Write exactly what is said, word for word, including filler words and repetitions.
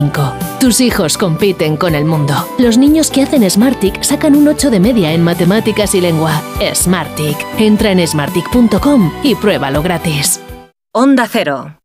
Tus hijos compiten con el mundo. Los niños que hacen Smartick sacan un ocho de media en matemáticas y lengua. Smartick. Entra en smartick punto com y pruébalo gratis. Onda Cero.